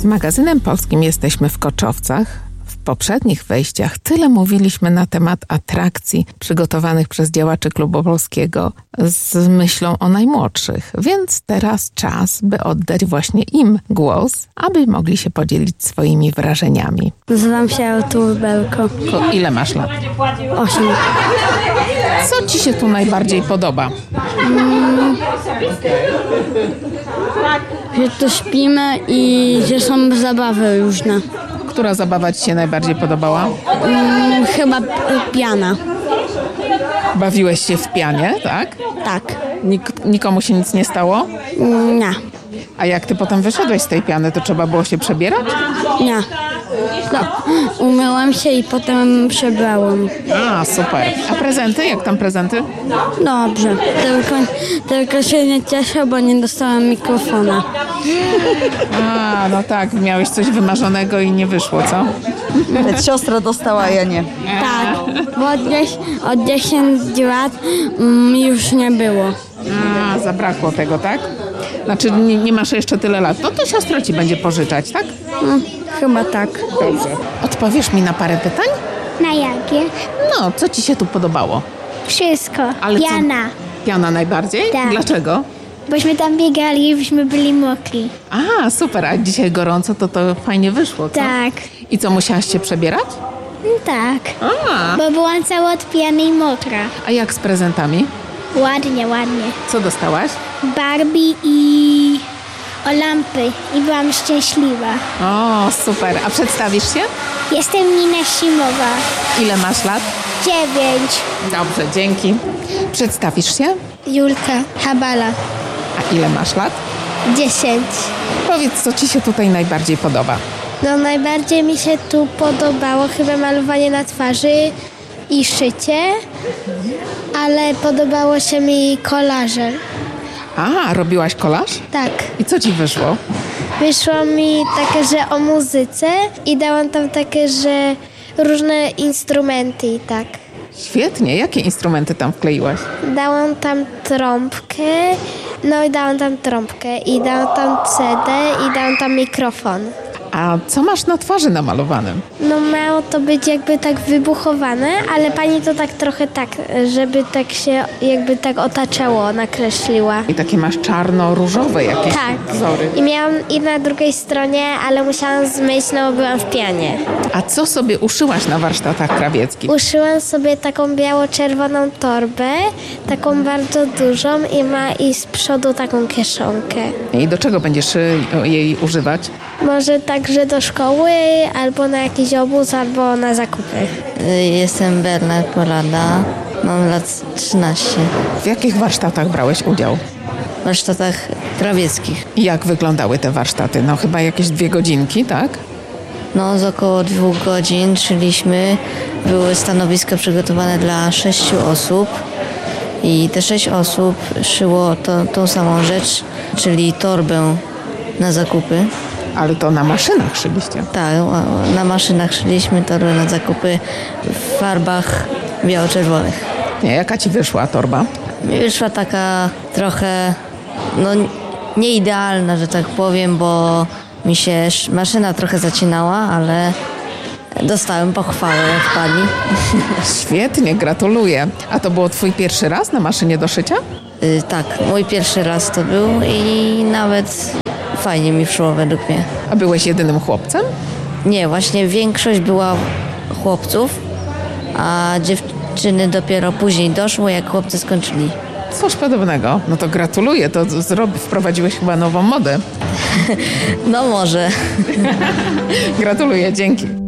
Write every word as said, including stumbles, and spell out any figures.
Z magazynem polskim jesteśmy w Koczowcach. W poprzednich wejściach tyle mówiliśmy na temat atrakcji przygotowanych przez działaczy klubu polskiego z myślą o najmłodszych, więc teraz czas, by oddać właśnie im głos, aby mogli się podzielić swoimi wrażeniami. Nazywam się Artur Belko. Ile masz lat? Osiem. Co ci się tu najbardziej podoba? Mm, że tu śpimy i że są zabawy różne. Która zabawa ci się najbardziej podobała? Mm, chyba piana. Bawiłeś się w pianie, tak? Tak. Nik- nikomu się nic nie stało? Mm, nie. A jak ty potem wyszedłeś z tej piany, to trzeba było się przebierać? Nie. No, umyłam się i potem przebrałam. A, super. A prezenty? Jak tam prezenty? Dobrze. Tylko, tylko się nie cieszę, bo nie dostałam mikrofona. A, no tak, miałeś coś wymarzonego i nie wyszło, co? Więc siostra dostała, a ja nie. Tak, bo od, dzies- od dziesięciu lat mm, już nie było. A, zabrakło tego, tak? Znaczy nie, nie masz jeszcze tyle lat. No to siostra ci będzie pożyczać, tak? Mm, chyba tak. Dobrze. Odpowiesz mi na parę pytań? Na jakie? No, co ci się tu podobało? Wszystko. Ale co- Piana. Piana najbardziej? Tak. Dlaczego? Bośmy tam biegali i byśmy byli mokri. A, super. A dzisiaj gorąco, to to fajnie wyszło, co? Tak. I co, musiałaś się przebierać? No tak. A, Bo byłam cała od piany i mokra. a jak z prezentami? Ładnie, ładnie. Co dostałaś? Barbie i o lampy. I byłam szczęśliwa. O, super. A przedstawisz się? Jestem Nina Simowa. Ile masz lat? Dziewięć. Dobrze, dzięki. Przedstawisz się? Julka Habala. A ile masz lat? Dziesięć. Powiedz, co ci się tutaj najbardziej podoba. No najbardziej mi się tu podobało chyba malowanie na twarzy i szycie, ale podobało się mi kolaże. A, robiłaś kolaż? Tak. I co ci wyszło? Wyszło mi takie, że o muzyce i dałam tam takie, że różne instrumenty i tak. Świetnie. Jakie instrumenty tam wkleiłaś? Dałam tam trąbkę, no i dałam tam trąbkę i dałam tam C D i dałam tam mikrofon. A co masz na twarzy namalowanym? No miało to być jakby tak wybuchowane, ale pani to tak trochę tak, żeby tak się jakby tak otaczało, nakreśliła. I takie masz czarno-różowe jakieś Tak. wzory. I miałam i na drugiej stronie, ale musiałam zmyć, no bo byłam w pianie. A co sobie uszyłaś na warsztatach krawieckich? Uszyłam sobie taką biało-czerwoną torbę, taką bardzo dużą i ma i z przodu taką kieszonkę. I do czego będziesz y, jej używać? Może także do szkoły, albo na jakiś obóz, albo na zakupy. Jestem Bernard Polada, mam lat trzynaście. W jakich warsztatach brałeś udział? W warsztatach krawieckich. I jak wyglądały te warsztaty? No chyba jakieś dwie godzinki, tak? No z około dwóch godzin szyliśmy. Były stanowiska przygotowane dla sześciu osób. I te sześć osób szyło to, tą samą rzecz, czyli torbę na zakupy. Ale to na maszynach szyliście. Tak, na maszynach szyliśmy torbę na zakupy w farbach biało-czerwonych. Nie, jaka ci wyszła torba? Mi wyszła taka trochę, no nieidealna, że tak powiem, bo mi się sz- maszyna trochę zacinała, ale dostałem pochwałę od pani. Świetnie, gratuluję. A to było twój pierwszy raz na maszynie do szycia? Y, tak, mój pierwszy raz to był i nawet fajnie mi szło według mnie. A byłeś jedynym chłopcem? Nie, właśnie większość była chłopców, a dziewczyny dopiero później doszły, jak chłopcy skończyli. Coś podobnego. No to gratuluję, to zrobi, wprowadziłeś chyba nową modę. No może. Gratuluję, dzięki.